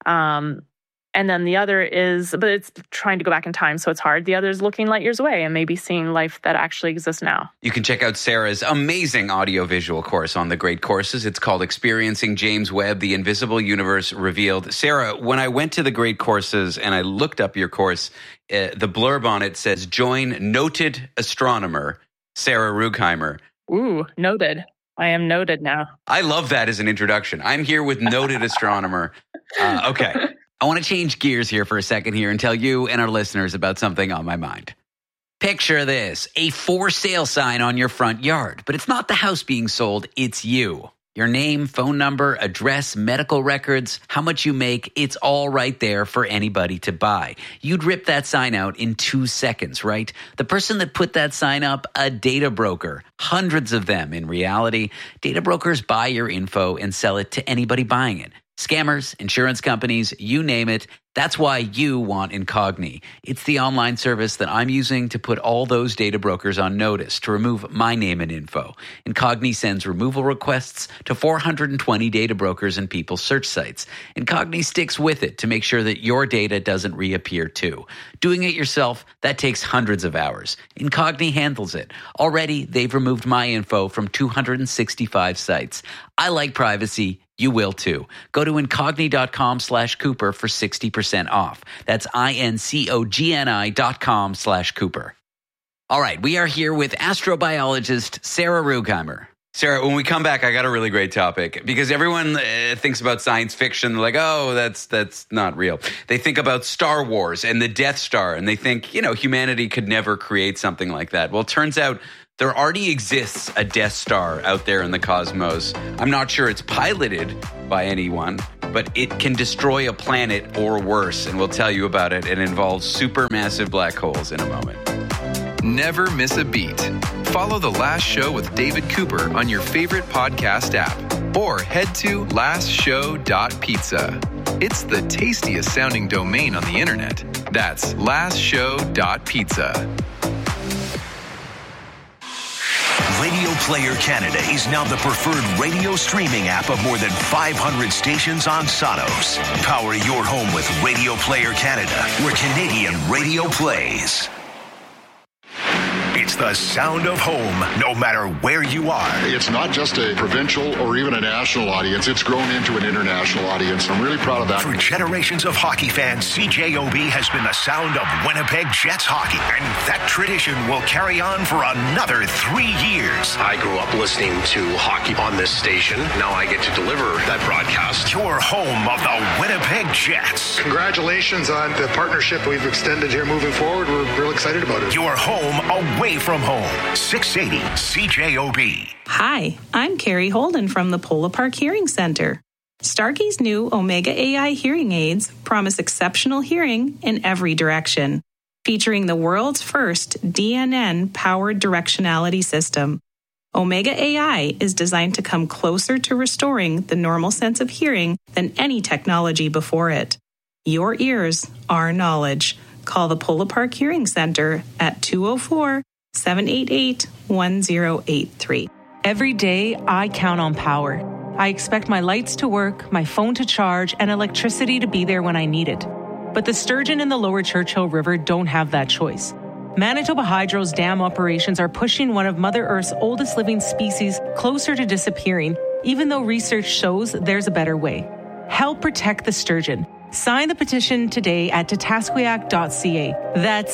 And then the other is, but it's trying to go back in time, so it's hard. The other is looking light years away and maybe seeing life that actually exists now. You can check out Sarah's amazing audiovisual course on the Great Courses. It's called Experiencing James Webb, The Invisible Universe Revealed. Sarah, when I went to the Great Courses and I looked up your course, the blurb on it says, join noted astronomer Sarah Ruegheimer. Ooh, noted. I am noted now. I love that as an introduction. I'm here with noted astronomer. Okay. I want to change gears here for a second here and tell you and our listeners about something on my mind. Picture this, a for sale sign on your front yard, but it's not the house being sold, it's you. Your name, phone number, address, medical records, how much you make, it's all right there for anybody to buy. You'd rip that sign out in 2 seconds, right? The person that put that sign up, a data broker. Hundreds of them in reality. Data brokers buy your info and sell it to anybody buying it. Scammers, insurance companies, you name it. That's why you want Incogni. It's the online service that I'm using to put all those data brokers on notice to remove my name and info. Incogni sends removal requests to 420 data brokers and people's search sites. Incogni sticks with it to make sure that your data doesn't reappear too. Doing it yourself, that takes hundreds of hours. Incogni handles it. Already, they've removed my info from 265 sites. I like privacy. You will too. Go to Incogni.com/Cooper for 60% off. That's INCOGNI.com/Cooper. All right, we are here with astrobiologist Sarah Rugheimer. Sarah, when we come back, I got a really great topic because everyone thinks about science fiction. They're like, oh, that's not real. They think about Star Wars and the Death Star, and they think, humanity could never create something like that. Well, it turns out there already exists a Death Star out there in the cosmos. I'm not sure it's piloted by anyone, but it can destroy a planet or worse, and we'll tell you about it. It involves supermassive black holes in a moment. Never miss a beat. Follow The Last Show with David Cooper on your favorite podcast app or head to lastshow.pizza. It's the tastiest sounding domain on the internet. That's lastshow.pizza. Radio Player Canada is now the preferred radio streaming app of more than 500 stations on Sonos. Power your home with Radio Player Canada, where Canadian radio plays. It's the sound of home, no matter where you are. It's not just a provincial or even a national audience. It's grown into an international audience. I'm really proud of that. For generations of hockey fans, CJOB has been the sound of Winnipeg Jets hockey. And that tradition will carry on for another 3 years. I grew up listening to hockey on this station. Now I get to deliver that broadcast. Your home of the Winnipeg Jets. Congratulations on the partnership we've extended here moving forward. We're real excited about it. Your home away from home. 680 CJOB. Hi, I'm Carrie Holden from the Polo Park Hearing Center. Starkey's new Omega AI hearing aids promise exceptional hearing in every direction, featuring the world's first DNN-powered directionality system. Omega AI is designed to come closer to restoring the normal sense of hearing than any technology before it. Your ears, our knowledge. Call the Polo Park Hearing Center at 204-788-1083. Every day, I count on power. I expect my lights to work, my phone to charge, and electricity to be there when I need it. But the sturgeon in the lower Churchill River don't have that choice. Manitoba Hydro's dam operations are pushing one of Mother Earth's oldest living species closer to disappearing, even though research shows there's a better way. Help protect the sturgeon. Sign the petition today at tatasquiac.ca. That's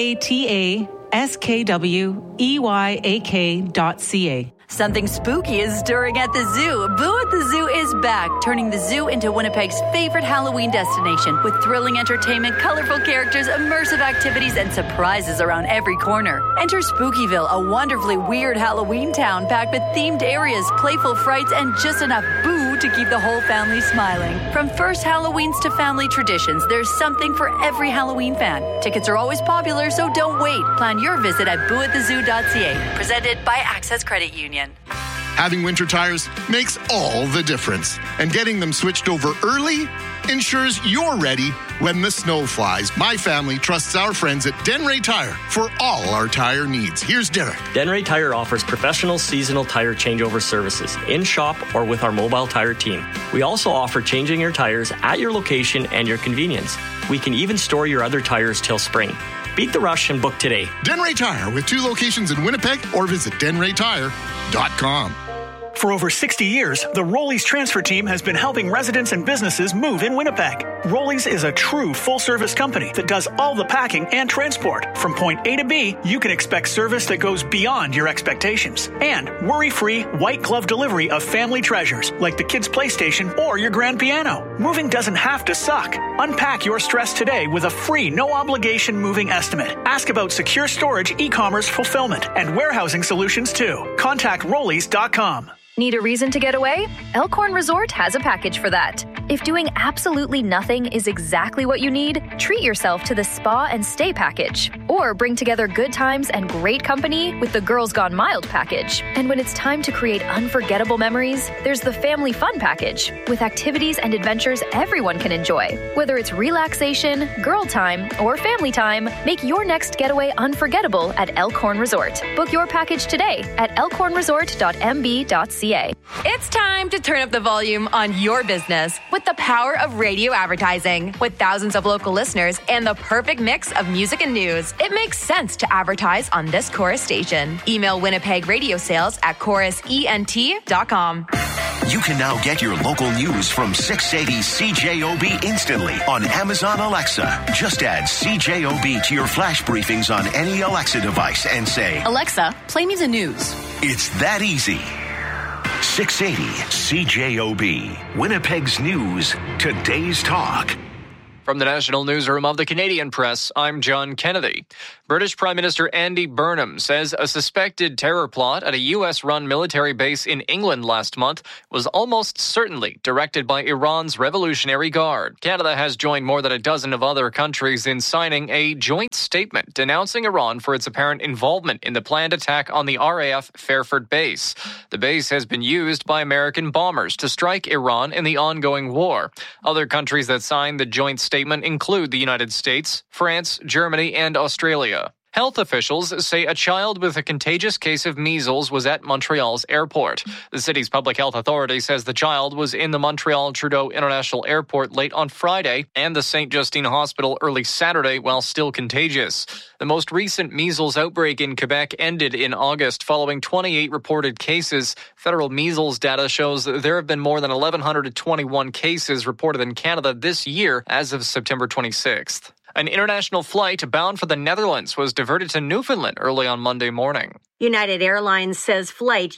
TATASKWEYAK.ca. Something spooky is stirring at the zoo. Boo at the Zoo is back, turning the zoo into Winnipeg's favorite Halloween destination with thrilling entertainment, colorful characters, immersive activities, and surprises around every corner. Enter Spookyville, a wonderfully weird Halloween town packed with themed areas, playful frights, and just enough boo to keep the whole family smiling. From first Halloweens to family traditions, there's something for every Halloween fan. Tickets are always popular, so don't wait. Plan your visit at booatthezoo.ca. Presented by Access Credit Union. Having winter tires makes all the difference. And getting them switched over early ensures you're ready when the snow flies. My family trusts our friends at Denray Tire for all our tire needs. Here's Derek. Denray Tire offers professional seasonal tire changeover services in shop or with our mobile tire team. We also offer changing your tires at your location and your convenience. We can even store your other tires till spring. Beat the rush and book today. Denray Tire with 2 locations in Winnipeg or visit denraytire.com. For over 60 years, the Rollies transfer team has been helping residents and businesses move in Winnipeg. Rollies is a true full-service company that does all the packing and transport. From point A to B, you can expect service that goes beyond your expectations. And worry-free, white-glove delivery of family treasures like the kids' PlayStation or your grand piano. Moving doesn't have to suck. Unpack your stress today with a free, no-obligation moving estimate. Ask about secure storage, e-commerce fulfillment, and warehousing solutions too. Contact Rollies.com. Need a reason to get away? Elkhorn Resort has a package for that. If doing absolutely nothing is exactly what you need, treat yourself to the Spa and Stay package. Or bring together good times and great company with the Girls Gone Mild package. And when it's time to create unforgettable memories, there's the Family Fun package, with activities and adventures everyone can enjoy. Whether it's relaxation, girl time, or family time, make your next getaway unforgettable at Elkhorn Resort. Book your package today at elkhornresort.mb.ca. It's time to turn up the volume on your business with the power of radio advertising. With thousands of local listeners and the perfect mix of music and news, it makes sense to advertise on this Chorus station. Email Winnipeg radio sales at chorusent.com. You can now get your local news from 680 CJOB instantly on Amazon Alexa. Just add CJOB to your flash briefings on any Alexa device and say, Alexa, play me the news. It's that easy. 680 CJOB, Winnipeg's News, today's talk. From the National Newsroom of the Canadian Press, I'm John Kennedy. British Prime Minister Andy Burnham says a suspected terror plot at a U.S.-run military base in England last month was almost certainly directed by Iran's Revolutionary Guard. Canada has joined more than a dozen of other countries in signing a joint statement denouncing Iran for its apparent involvement in the planned attack on the RAF Fairford base. The base has been used by American bombers to strike Iran in the ongoing war. Other countries that signed the joint statement include the United States, France, Germany, and Australia. Health officials say a child with a contagious case of measles was at Montreal's airport. The city's public health authority says the child was in the Montreal Trudeau International Airport late on Friday and the St. Justine Hospital early Saturday while still contagious. The most recent measles outbreak in Quebec ended in August following 28 reported cases. Federal measles data shows that there have been more than 1,121 cases reported in Canada this year as of September 26th. An international flight bound for the Netherlands was diverted to Newfoundland early on Monday morning. United Airlines says flight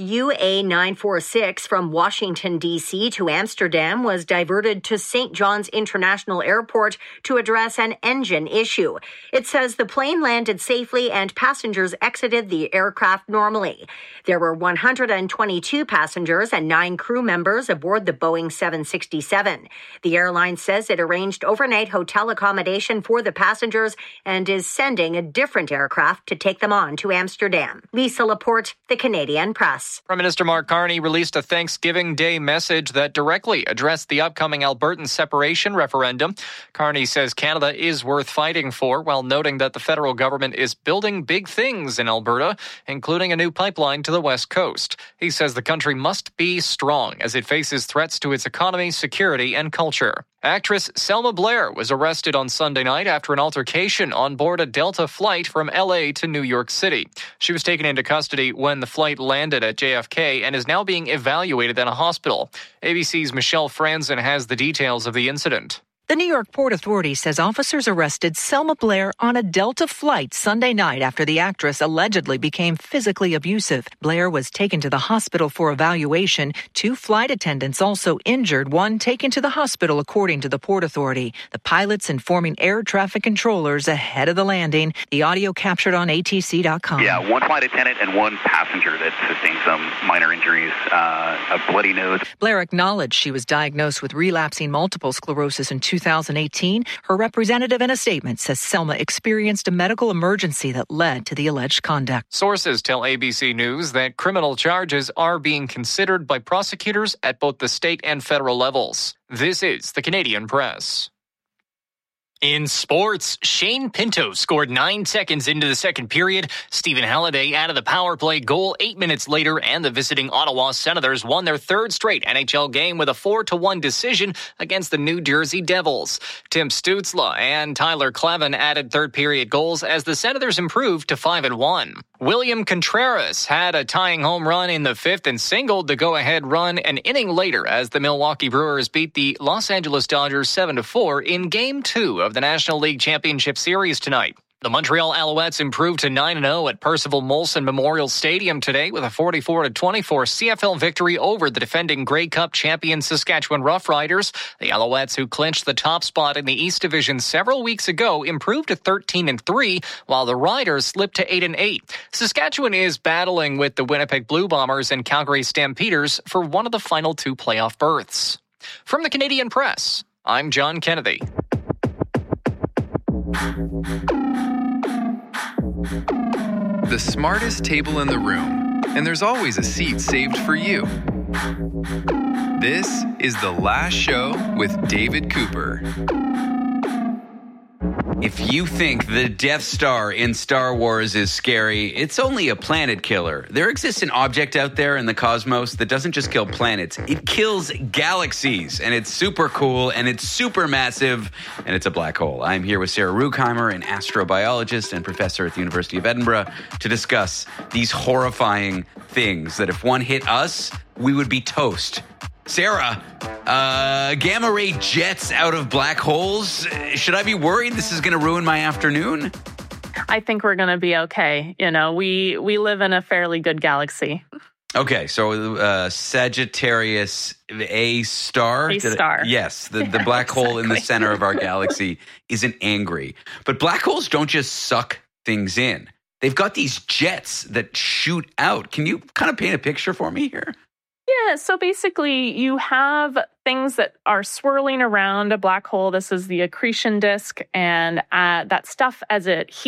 UA946 from Washington, D.C. to Amsterdam was diverted to St. John's International Airport to address an engine issue. It says the plane landed safely and passengers exited the aircraft normally. There were 122 passengers and 9 crew members aboard the Boeing 767. The airline says it arranged overnight hotel accommodation for the passengers and is sending a different aircraft to take them on to Amsterdam. Lisa Laporte, The Canadian Press. Prime Minister Mark Carney released a Thanksgiving Day message that directly addressed the upcoming Albertan separation referendum. Carney says Canada is worth fighting for, while noting that the federal government is building big things in Alberta, including a new pipeline to the West Coast. He says the country must be strong as it faces threats to its economy, security, and culture. Actress Selma Blair was arrested on Sunday night after an altercation on board a Delta flight from L.A. to New York City. She was taken into custody when the flight landed at JFK and is now being evaluated in a hospital. ABC's Michelle Franzen has the details of the incident. The New York Port Authority says officers arrested Selma Blair on a Delta flight Sunday night after the actress allegedly became physically abusive. Blair was taken to the hospital for evaluation. 2 flight attendants also injured, one taken to the hospital, according to the Port Authority. The pilots informing air traffic controllers ahead of the landing. The audio captured on ATC.com. Yeah, 1 flight attendant and 1 passenger that sustained some minor injuries, a bloody nose. Blair acknowledged she was diagnosed with relapsing multiple sclerosis in 2018. Her representative in a statement says Selma experienced a medical emergency that led to the alleged conduct. Sources tell ABC News that criminal charges are being considered by prosecutors at both the state and federal levels. This is the Canadian Press. In sports, Shane Pinto scored 9 seconds into the second period. Stephen Halliday added the power play goal 8 minutes later, and the visiting Ottawa Senators won their 3rd straight NHL game with a 4-1 decision against the New Jersey Devils. Tim Stützle and Tyler Clevin added third-period goals as the Senators improved to 5-1. William Contreras had a tying home run in the 5th and singled the go-ahead run an inning later as the Milwaukee Brewers beat the Los Angeles Dodgers 7-4 in Game 2 of the National League Championship Series tonight. The Montreal Alouettes improved to 9-0 at Percival Molson Memorial Stadium today with a 44-24 CFL victory over the defending Grey Cup champion Saskatchewan Roughriders. The Alouettes, who clinched the top spot in the East Division several weeks ago, improved to 13-3, while the Riders slipped to 8-8. Saskatchewan is battling with the Winnipeg Blue Bombers and Calgary Stampeders for one of the final 2 playoff berths. From the Canadian Press, I'm John Kennedy. The smartest table in the room, and there's always a seat saved for you. This is The Last Show with David Cooper. If you think the Death Star in Star Wars is scary, it's only a planet killer. There exists an object out there in the cosmos that doesn't just kill planets, it kills galaxies. And it's super cool, and it's super massive, and it's a black hole. I'm here with Sarah Ruekheimer, an astrobiologist and professor at the University of Edinburgh, to discuss these horrifying things that if one hit us, we would be toast. Sarah, gamma ray jets out of black holes. Should I be worried this is going to ruin my afternoon? I think we're going to be okay. You know, we live in a fairly good galaxy. Okay, so Sagittarius A star? Yes, the black hole in the center of our galaxy isn't angry. But black holes don't just suck things in. They've got these jets that shoot out. Can you kind of paint a picture for me here? Yeah, so basically you have things that are swirling around a black hole. This is the accretion disk, and that stuff, as it heats